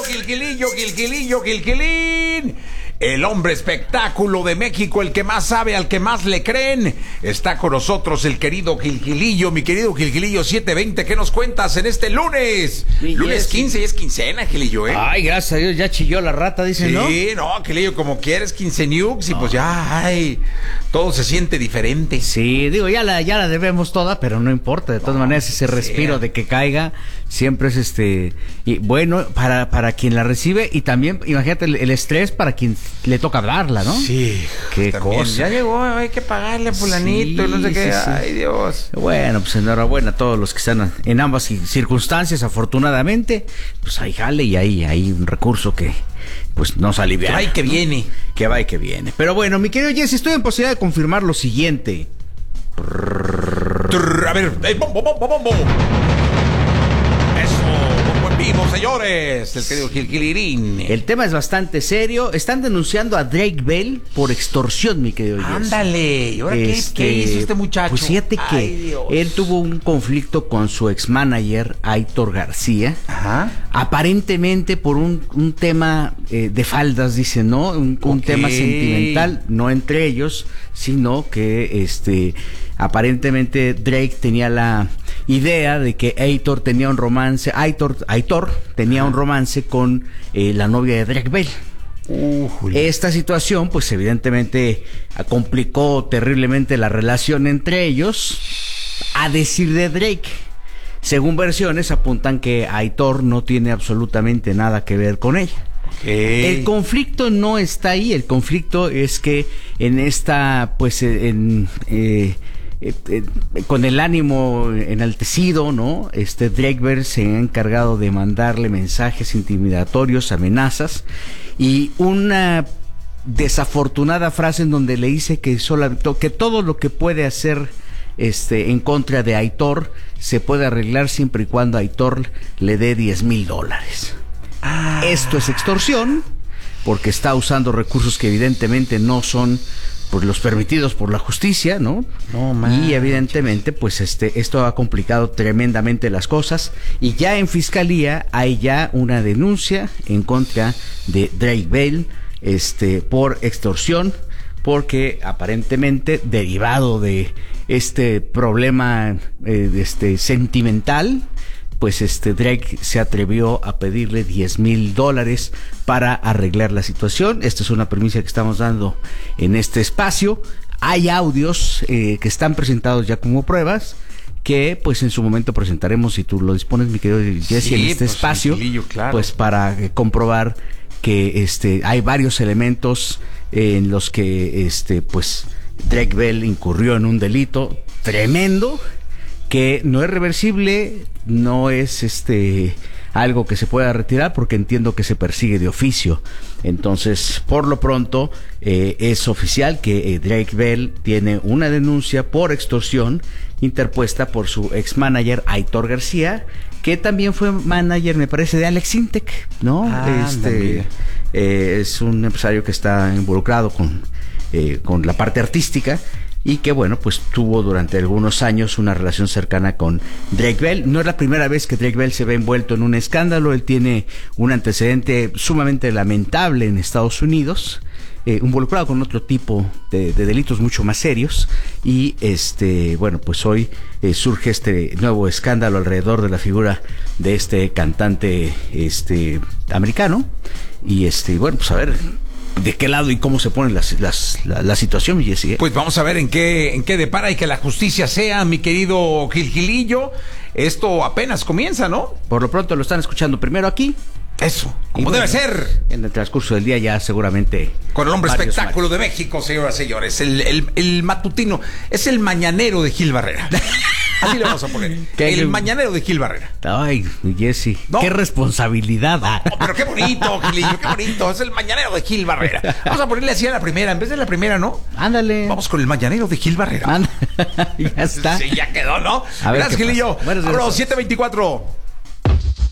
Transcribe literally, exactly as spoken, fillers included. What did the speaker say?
Gilgilillo, Gilgilillo, Gilgilín. El hombre espectáculo de México, el que más sabe, al que más le creen. Está con nosotros el querido Gilgilillo, mi querido Gilgilillo siete veinte. ¿Qué nos cuentas en este lunes? Sí, lunes quince y es quincena, Gilillo, ¿eh? Ay, gracias a Dios, ya chilló la rata, dicen, sí, ¿no? Sí, no, Gilillo, como quieres, quince nukes y no. Pues ya, ay, todo se siente diferente. Sí, digo, ya la, ya la debemos toda, pero no importa, de todas no, maneras, ese respiro sea. de que caiga, siempre es este, y bueno, para, para quien la recibe, y también, imagínate, el, el estrés para quien le toca hablarla, ¿no? Sí. Qué también. cosa. Ya llegó, hay que pagarle a fulanito, sí, no sé qué, sí, sí. Ay, Dios. Bueno, pues enhorabuena a todos los que están en ambas circunstancias, afortunadamente, pues ahí jale y ahí hay un recurso que pues nos alivia. Que va y que viene. Que va y que viene. Pero bueno, mi querido Jesse, estoy en posibilidad de confirmar lo siguiente. A ver, hey, bom, bom, bom, bom, bom. Vivo, señores, el querido Gilgilirín. El tema es bastante serio. Están denunciando a Drake Bell por extorsión, mi querido Jess. Ándale, ¿y ahora este, qué, qué hizo este muchacho? Pues fíjate que Ay, él tuvo un conflicto con su ex manager, Aitor García. Ajá. Aparentemente por un, un tema eh, de faldas, dicen, ¿no? Un, un okay. tema sentimental, no entre ellos, sino que este aparentemente Drake tenía la idea de que Aitor tenía un romance, Aitor, Aitor tenía un romance con eh, la novia de Drake Bell. Uh, Esta situación, pues evidentemente complicó terriblemente la relación entre ellos, a decir de Drake. Según versiones apuntan que Aitor no tiene absolutamente nada que ver con ella. Okay. El conflicto no está ahí, el conflicto es que en esta, pues, en... Eh, Eh, eh, con el ánimo enaltecido, ¿no? Este Drake Bell se ha encargado de mandarle mensajes intimidatorios, amenazas y una desafortunada frase en donde le dice que solo, que todo lo que puede hacer este en contra de Aitor se puede arreglar siempre y cuando Aitor le dé diez mil dólares. Ah. Esto es extorsión porque está usando recursos que evidentemente no son pues los permitidos por la justicia, ¿no? No man. Y evidentemente, pues este, esto ha complicado tremendamente las cosas. Y ya en fiscalía hay ya una denuncia en contra de Drake Bell, este, por extorsión, porque aparentemente derivado de este problema, eh, este, sentimental, pues este Drake se atrevió a pedirle diez mil dólares para arreglar la situación. Esta es una premisa que estamos dando en este espacio. Hay audios eh, que están presentados ya como pruebas, que pues en su momento presentaremos, si tú lo dispones, mi querido Jesse, sí, en este pues, espacio, claro. pues para eh, comprobar que este hay varios elementos eh, en los que este pues Drake Bell incurrió en un delito tremendo, que no es reversible, no es este algo que se pueda retirar porque entiendo que se persigue de oficio. Entonces, por lo pronto, eh, es oficial que eh, Drake Bell tiene una denuncia por extorsión interpuesta por su ex manager Aitor García, que también fue manager, me parece, de Alex Intec, ¿no? Ah, este eh, es un empresario que está involucrado con, eh, con la parte artística. Y que bueno, pues tuvo durante algunos años una relación cercana con Drake Bell. No es la primera vez que Drake Bell se ve envuelto en un escándalo. Él tiene un antecedente sumamente lamentable en Estados Unidos, eh, involucrado con otro tipo de, de delitos mucho más serios. Y este, bueno, pues hoy eh, surge este nuevo escándalo alrededor de la figura de este cantante este americano. Y este, bueno, pues a ver de qué lado y cómo se pone las, las, la, la situación, Jesse. Pues vamos a ver en qué, en qué depara y que la justicia sea, mi querido Gilgilillo. Esto apenas comienza, ¿no? Por lo pronto lo están escuchando primero aquí. Eso, como bueno, debe ser. En el transcurso del día ya seguramente. Con el hombre espectáculo varios. de México, señoras y señores. El, el, el matutino, es el mañanero de Gil Barrera. Así le vamos a poner. El que... mañanero de Gil Barrera. Ay, Jesse, ¿no? Qué responsabilidad. No, pero qué bonito, Gilillo, qué bonito. Es el mañanero de Gil Barrera. Vamos a ponerle así a la primera, en vez de la primera, ¿no? Ándale. Vamos con el mañanero de Gil Barrera. Ya está. Sí, ya quedó, ¿no? A ver, gracias, Gilillo. Vámonos, siete veinticuatro.